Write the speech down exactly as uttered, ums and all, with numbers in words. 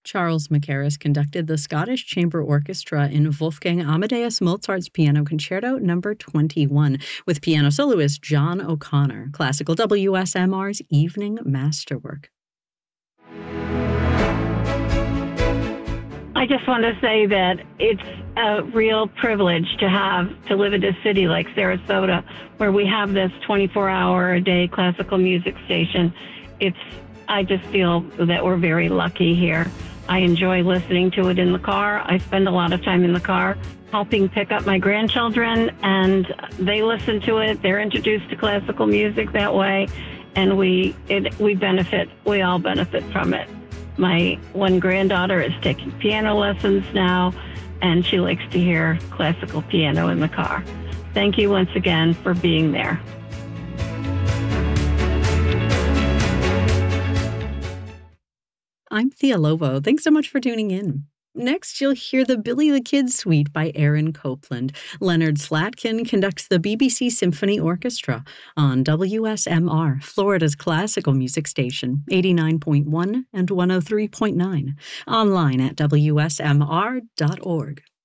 Charles Mackerras conducted the Scottish Chamber Orchestra in Wolfgang Amadeus Mozart's Piano Concerto Number twenty-one with piano soloist John O'Connor, classical W S M R's evening masterwork. I just want to say that it's a real privilege to have to live in a city like Sarasota, where we have this twenty-four hour a day classical music station. It's I just feel that we're very lucky here. I enjoy listening to it in the car. I spend a lot of time in the car helping pick up my grandchildren, and they listen to it. They're introduced to classical music that way, and we it, we benefit. We all benefit from it. My one granddaughter is taking piano lessons now, and she likes to hear classical piano in the car. Thank you once again for being there. I'm Thea Lobo. Thanks so much for tuning in. Next, you'll hear the Billy the Kid Suite by Aaron Copland. Leonard Slatkin conducts the B B C Symphony Orchestra on W S M R, Florida's classical music station, eighty-nine point one and one oh three point nine, online at W S M R dot org.